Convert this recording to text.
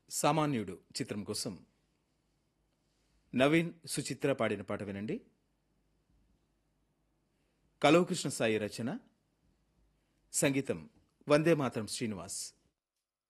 సామాన్యుడు చిత్రం కోసం నవీన్ సుచిత్ర పాడిన పాట వినండి. కలవకృష్ణ సాయి రచన, సంగీతం వందే మాతరం శ్రీనివాస్.